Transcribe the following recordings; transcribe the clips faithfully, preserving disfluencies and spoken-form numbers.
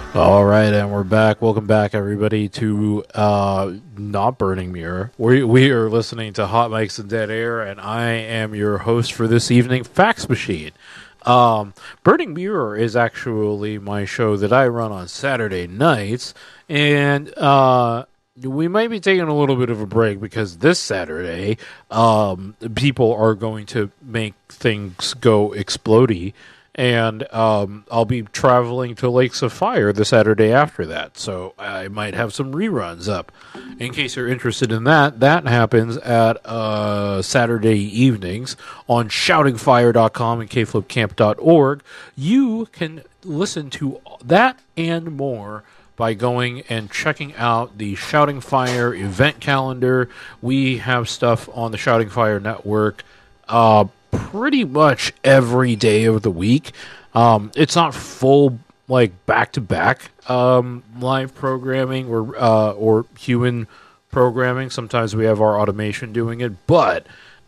All right, and we're back. Welcome back, everybody, to uh, Not Burning Mirror. We we are listening to Hot Mics and Dead Air, and I am your host for this evening, Fax Machine. Um, Burning Mirror is actually my show that I run on Saturday nights, and uh, we might be taking a little bit of a break because this Saturday, um, people are going to make things go explodey. And um, I'll be traveling to Lakes of Fire the Saturday after that, so I might have some reruns up. In case you're interested in that, that happens at uh, Saturday evenings on shouting fire dot com and k flip camp dot org. You can listen to that and more by going and checking out the Shouting Fire event calendar. We have stuff on the Shouting Fire network uh, pretty much every day of the week. Um, it's not full, like, back-to-back um, live programming or uh, or human programming. Sometimes we have our automation doing it, but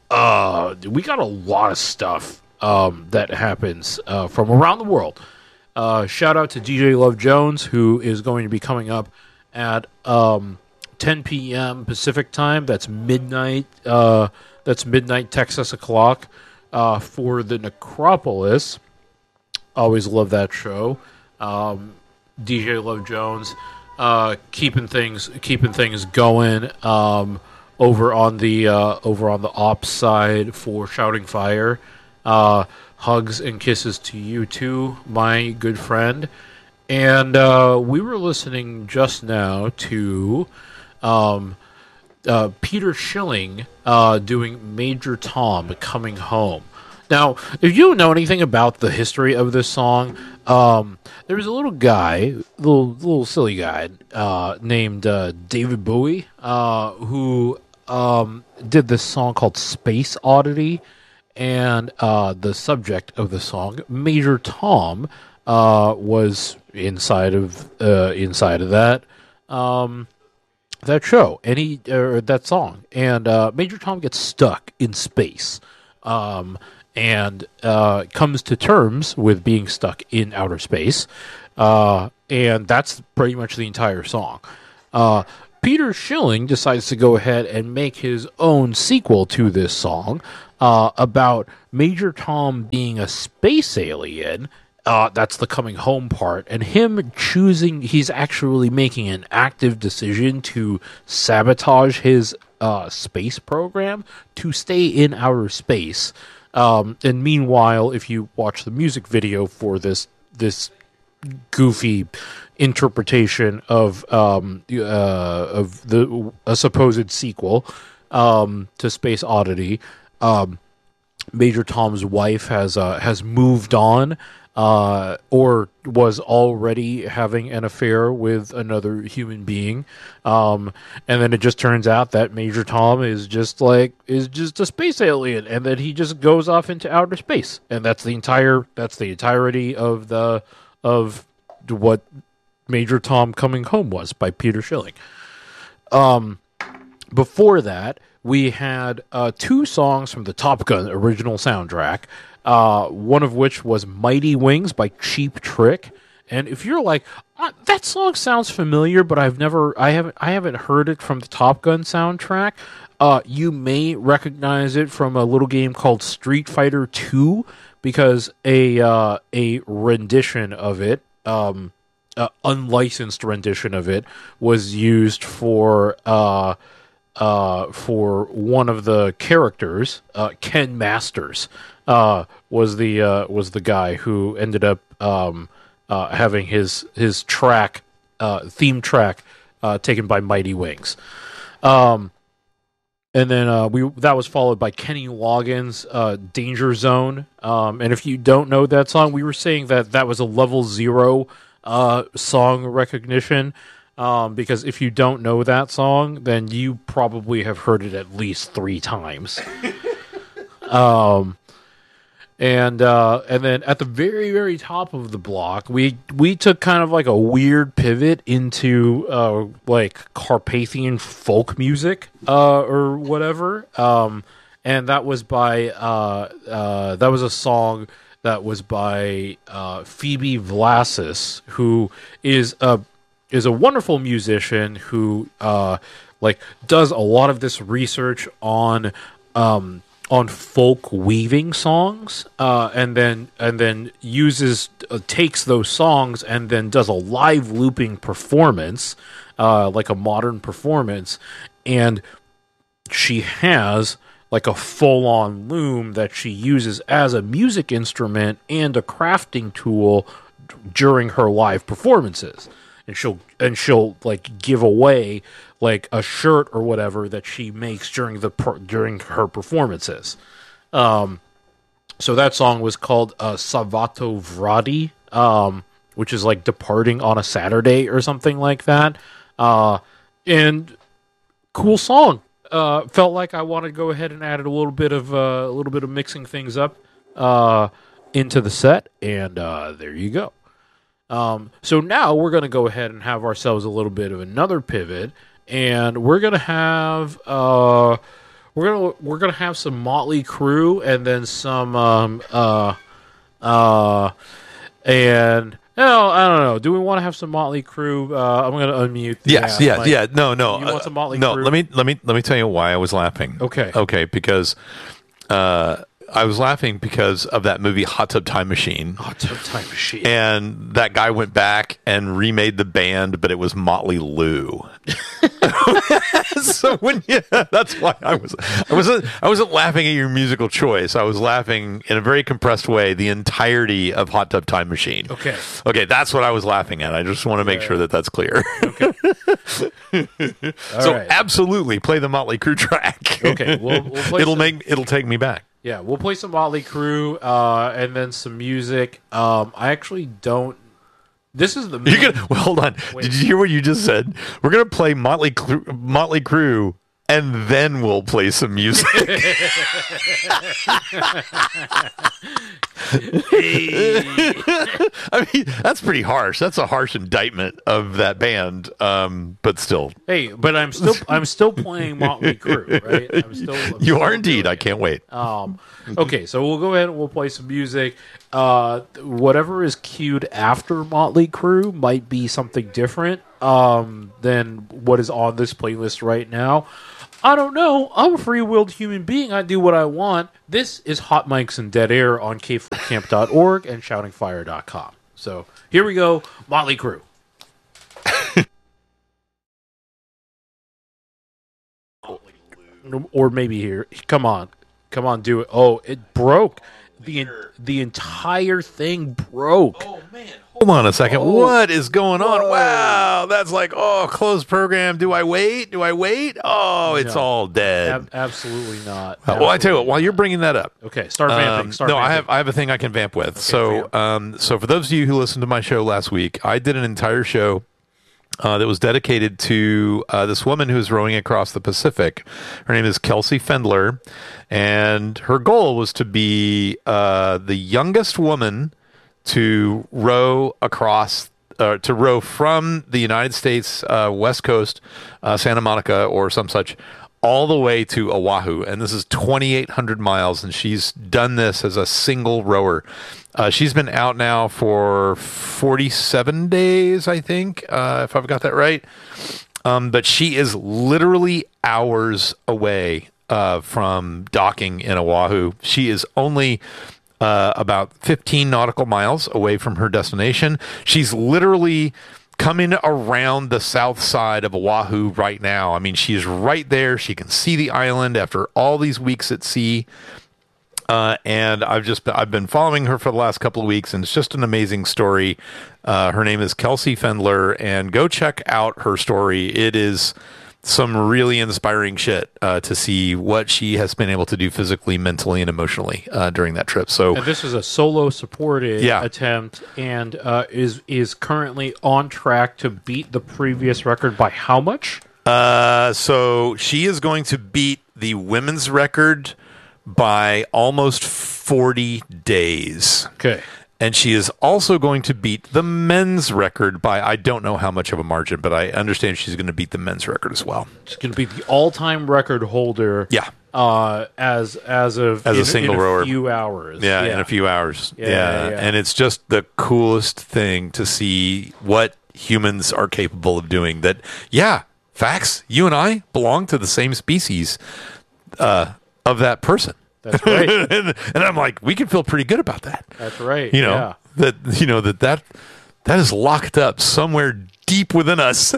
uh, we got a lot of stuff um, that happens uh, from around the world. Uh, shout out to D J Love Jones, who is going to be coming up at um, ten p.m. Pacific time. That's midnight. Uh, that's midnight Texas o'clock. Uh, for the Necropolis. Always love that show. Um, D J Love Jones uh, keeping things keeping things going um, over on the uh, over on the ops side for Shouting Fire. Uh, hugs and kisses to you too, my good friend. And uh, we were listening just now to um, Uh, Peter Schilling uh, doing Major Tom Coming Home. Now, if you know anything about the history of this song, um, there was a little guy, little little silly guy, uh, named uh, David Bowie, uh, who um, did this song called Space Oddity, and uh, the subject of the song, Major Tom, uh, was inside of uh, inside of that. Um, That show, and he, or that song, and uh, Major Tom gets stuck in space, um, and uh, comes to terms with being stuck in outer space, uh, and that's pretty much the entire song. Uh, Peter Schilling decides to go ahead and make his own sequel to this song uh, about Major Tom being a space alien. Uh, that's the coming home part, and him choosing, he's actually making an active decision to sabotage his uh, space program to stay in outer space. Um, and meanwhile, if you watch the music video for this this goofy interpretation of um, uh, of the a supposed sequel um, to Space Oddity, um, Major Tom's wife has uh, has moved on. Uh, or was already having an affair with another human being, um, and then it just turns out that Major Tom is just like is just a space alien, and that he just goes off into outer space, and that's the entire that's the entirety of the of what Major Tom Coming Home was by Peter Schilling. Um, before that, we had uh, two songs from the Top Gun original soundtrack. Uh, one of which was Mighty Wings by Cheap Trick. And if you're like, uh, that song sounds familiar, but I've never, I haven't, I haven't heard it from the Top Gun soundtrack. Uh, you may recognize it from a little game called Street Fighter two, because a uh, a rendition of it, um, uh, unlicensed rendition of it, was used for uh, uh, for one of the characters, uh, Ken Masters. Uh, was the uh, was the guy who ended up um, uh, having his his track uh, theme track uh, taken by Mighty Wings, um, and then uh, we that was followed by Kenny Loggins' uh, Danger Zone. Um, and if you don't know that song, we were saying that that was a level zero uh, song recognition. Um, because if you don't know that song, then you probably have heard it at least three times. um. And uh, and then at the very, very top of the block, we we took kind of like a weird pivot into uh, like Carpathian folk music uh, or whatever. Um, and that was by uh, uh, that was a song that was by uh, Phoebe Vlasis, who is a is a wonderful musician who uh, like does a lot of this research on um, on folk weaving songs, uh, and then and then uses uh, takes those songs and then does a live looping performance, uh, like a modern performance, and she has like a full-on loom that she uses as a music instrument and a crafting tool d- during her live performances. And she'll and she'll like give away like a shirt or whatever that she makes during the per- during her performances. Um, so that song was called uh, Savato Vrati, um, which is like departing on a Saturday or something like that. Uh, and cool song. Uh, felt like I wanted to go ahead and add a little bit of uh, a little bit of mixing things up uh, into the set, and uh, there you go. Um, so now we're going to go ahead and have ourselves a little bit of another pivot, and we're going to have uh, we're going to we're going to have some Motley Crue, and then some um, uh, uh, and no, I don't know. Do we want to have some Motley Crue? Uh, I'm going to unmute. The Yes, ass yeah, mic. yeah. No, no. You want some Motley no, Crue? let me let me let me tell you why I was laughing. Okay. Okay, because uh, I was laughing because of that movie Hot Tub Time Machine. Hot Tub Time Machine. And that guy went back and remade the band, but it was Motley Lou. So when you, that's why I was I wasn't I wasn't laughing at your musical choice. I was laughing in a very compressed way the entirety of Hot Tub Time Machine. Okay. Okay, that's what I was laughing at. I just want to make Yeah. sure that that's clear. Okay. So right. absolutely play the Motley Crue track. Okay, we'll- we'll play it'll some- make it'll take me back. Yeah, we'll play some Motley Crue, uh, and then some music. Um, I actually don't. This is the. You're gonna well, hold on. Wait. Did you hear what you just said? We're gonna play Motley Crue, Motley Crue, and then we'll play some music. I mean, that's pretty harsh. That's a harsh indictment of that band. Um, but still, Hey, but I'm still I'm still playing Motley Crue, right? I'm still. I'm you still are indeed. doing I it. can't wait. Um, okay, so we'll go ahead and we'll play some music. Uh, whatever is queued after Motley Crue might be something different um, than what is on this playlist right now. I don't know. I'm a free-willed human being. I do what I want. This is Hot Mics and Dead Air on k four camp dot org and shouting fire dot com. So here we go, Motley Crue. Or maybe here. Come on. Come on, do it. Oh, it broke. The the entire thing broke. Oh man, hold on a second. Oh. What is going on? Whoa. Wow, that's like oh, closed program. Do I wait? Do I wait? Oh, it's No. all dead. Ab- absolutely not. Uh, well, I tell you what. Absolutely While you're bringing that up, not. Okay, start vamping. Um, start no, I vamping. have I have a thing I can vamp with. so, vamp. um, so for those of you who listened to my show last week, I did an entire show uh, that was dedicated to uh, this woman who is rowing across the Pacific. Her name is Kelsey Fendler, and her goal was to be uh, the youngest woman to row across. Uh, to row from the United States uh, West Coast, uh, Santa Monica, or some such, all the way to Oahu. And this is twenty-eight hundred miles, and she's done this as a single rower. Uh, she's been out now for forty-seven days, I think, uh, if I've got that right. Um, but she is literally hours away uh, from docking in Oahu. She is only uh, about fifteen nautical miles away from her destination. She's literally coming around the south side of Oahu right now. I mean, she's right there. She can see the island after all these weeks at sea. Uh, and I've just been, I've been following her for the last couple of weeks, and it's just an amazing story. Uh, her name is Kelsey Fendler, and go check out her story. It is some really inspiring shit uh, to see what she has been able to do physically, mentally, and emotionally uh, during that trip. So And this is a solo supported Yeah. attempt, and uh, is is currently on track to beat the previous record by how much? Uh, so she is going to beat the women's record by almost forty days. Okay. And she is also going to beat the men's record by, I don't know how much of a margin, but I understand she's going to beat the men's record as well. She's going to be the all-time record holder Yeah. uh, as as of As a in, single in a rower. few hours. Yeah, in a few hours. Yeah, Yeah, yeah, yeah. And it's just the coolest thing to see what humans are capable of doing. That, yeah, facts. You and I belong to the same species uh, of that person. That's right. and, and I'm like, we can feel pretty good about that. That's right. You know, yeah. that, you know, that, that, that is locked up somewhere deep within us.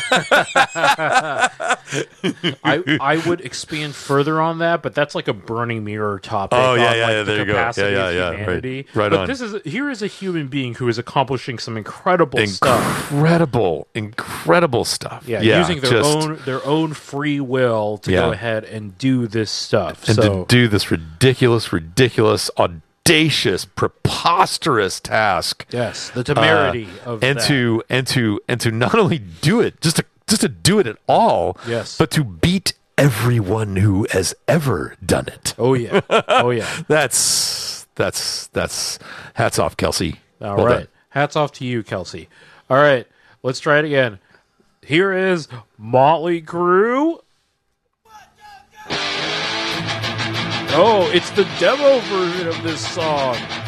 I I would expand further on that, but that's like a burning mirror topic. Oh, yeah, on, yeah, like, yeah, the there you go. capacity Yeah, yeah, of yeah, right. humanity. Right but on. this is here is a human being who is accomplishing some incredible stuff. Incredible, incredible stuff. Yeah, using their just- own their own free will to Yeah. go ahead and do this stuff. and so to do this ridiculous, ridiculous, audacious, preposterous task. yes, the temerity of and that. to and to and to not only do it, just to just to do it at all, Yes. but to beat everyone who has ever done it. oh yeah, oh yeah. That's that's that's hats off, Kelsey. All Well right, done. hats off to you, Kelsey. All right, let's try it again. Here is Motley Crue. Oh, it's the demo version of this song.